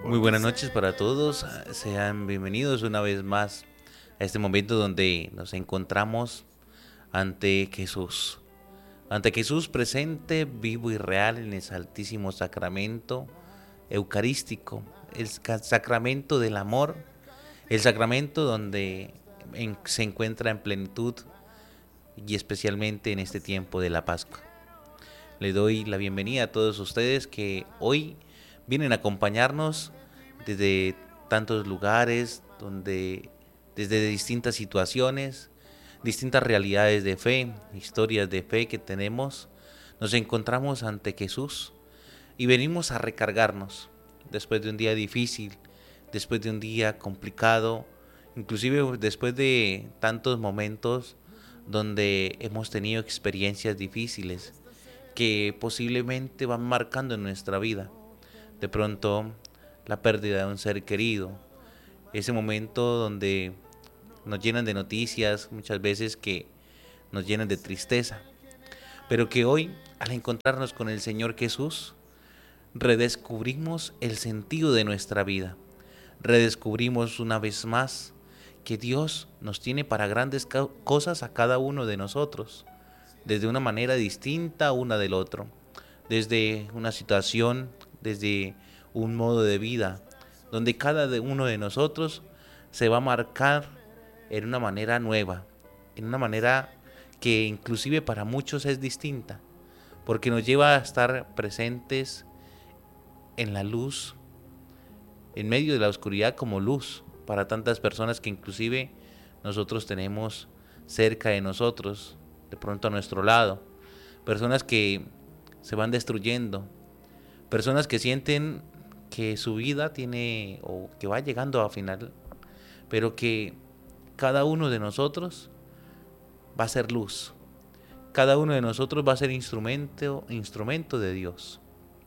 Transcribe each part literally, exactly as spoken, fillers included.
Muy buenas noches para todos, sean bienvenidos una vez más a este momento donde nos encontramos ante Jesús, ante Jesús presente, vivo y real en el Santísimo Sacramento Eucarístico, el sacramento del amor, el sacramento donde en, se encuentra en plenitud y especialmente en este tiempo de la Pascua. Le doy la bienvenida a todos ustedes que hoy vienen a acompañarnos desde tantos lugares, donde desde distintas situaciones, distintas realidades de fe, historias de fe que tenemos, nos encontramos ante Jesús y venimos a recargarnos después de un día difícil, después de un día complicado, inclusive después de tantos momentos donde hemos tenido experiencias difíciles que posiblemente van marcando en nuestra vida. De pronto, la pérdida de un ser querido, ese momento donde nos llenan de noticias, muchas veces que nos llenan de tristeza, pero que hoy, al encontrarnos con el Señor Jesús, redescubrimos el sentido de nuestra vida, redescubrimos una vez más que Dios nos tiene para grandes cosas a cada uno de nosotros, desde una manera distinta una del otro, desde una situación, desde un modo de vida, donde cada uno de nosotros se va a marcar en una manera nueva, en una manera que inclusive para muchos es distinta, porque nos lleva a estar presentes en la luz, en medio de la oscuridad como luz, para tantas personas que inclusive nosotros tenemos cerca de nosotros, de pronto a nuestro lado, personas que se van destruyendo, personas que sienten que su vida tiene o que va llegando a final, pero que cada uno de nosotros va a ser luz, cada uno de nosotros va a ser instrumento, instrumento de Dios.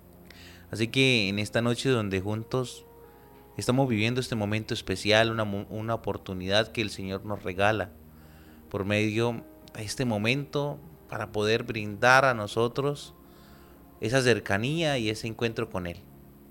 Así que en esta noche donde juntos estamos viviendo este momento especial, una, una oportunidad que el Señor nos regala por medio de este momento para poder brindar a nosotros esa cercanía y ese encuentro con Él.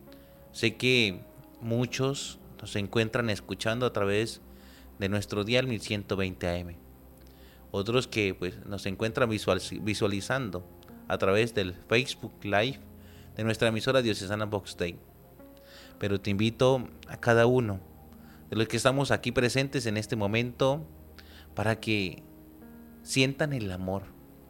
Sé que muchos nos encuentran escuchando a través de nuestro dial mil ciento veinte A M. Otros que pues, nos encuentran visualizando a través del Facebook Live de nuestra emisora diocesana Vox Dei. Pero te invito a cada uno de los que estamos aquí presentes en este momento para que sientan el amor.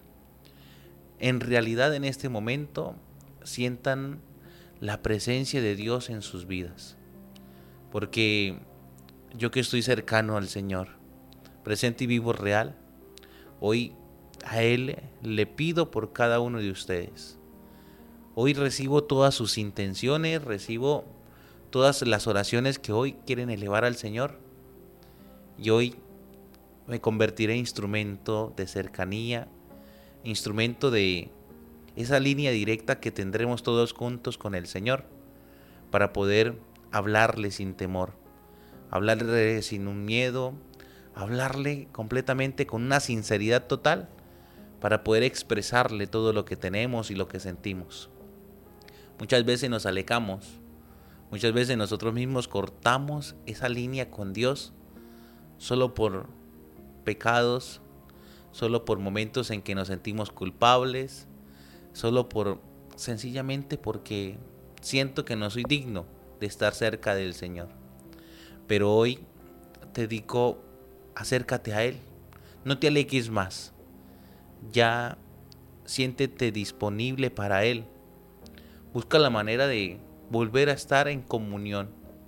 En realidad en este momento sientan la presencia de Dios en sus vidas. Porque yo que estoy cercano al Señor, presente y vivo real, hoy a Él le pido por cada uno de ustedes. Hoy recibo todas sus intenciones, recibo todas las oraciones que hoy quieren elevar al Señor. Y hoy me convertiré en instrumento de cercanía, instrumento de esa línea directa que tendremos todos juntos con el Señor para poder hablarle sin temor, hablarle sin un miedo, hablarle completamente con una sinceridad total para poder expresarle todo lo que tenemos y lo que sentimos. Muchas veces nos alejamos, muchas veces nosotros mismos cortamos esa línea con Dios solo por pecados, solo por momentos en que nos sentimos culpables, solo por sencillamente porque siento que no soy digno de estar cerca del Señor. Pero hoy te digo, acércate a Él, no te alejes más, ya siéntete disponible para Él. Busca la manera de volver a estar en comunión.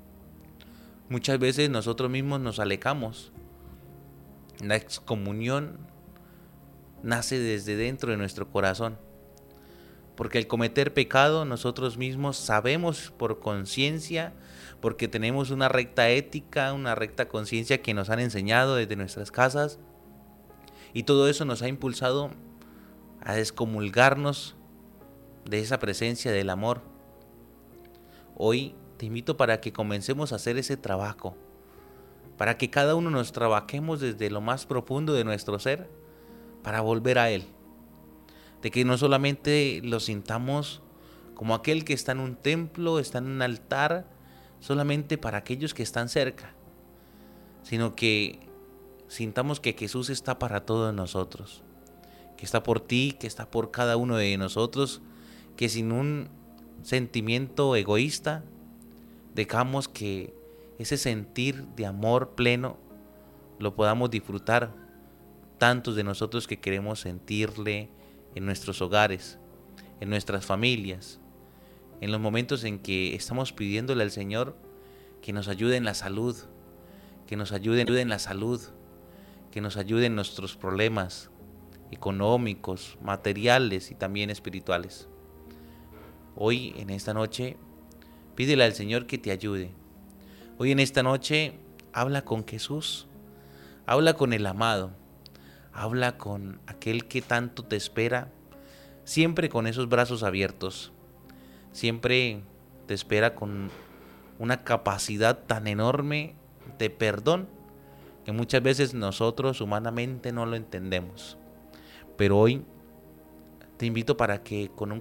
Muchas veces nosotros mismos nos alejamos. La excomunión nace desde dentro de nuestro corazón. Porque al cometer pecado nosotros mismos sabemos por conciencia, porque tenemos una recta ética, una recta conciencia que nos han enseñado desde nuestras casas. Y todo eso nos ha impulsado a descomulgarnos de esa presencia del amor. Hoy te invito para que comencemos a hacer ese trabajo, para que cada uno nos trabajemos desde lo más profundo de nuestro ser para volver a Él. De que no solamente lo sintamos como aquel que está en un templo, está en un altar, solamente para aquellos que están cerca, sino que sintamos que Jesús está para todos nosotros, que está por ti, que está por cada uno de nosotros, que sin un sentimiento egoísta dejamos que ese sentir de amor pleno lo podamos disfrutar tantos de nosotros que queremos sentirle en nuestros hogares, en nuestras familias, en los momentos en que estamos pidiéndole al Señor que nos ayude en la salud, que nos ayude en la salud, que nos ayude en nuestros problemas económicos, materiales y también espirituales. Hoy, en esta noche, pídele al Señor que te ayude. Hoy en esta noche, habla con Jesús, habla con el amado, habla con aquel que tanto te espera, siempre con esos brazos abiertos, siempre te espera con una capacidad tan enorme de perdón que muchas veces nosotros humanamente no lo entendemos. Pero hoy te invito para que con un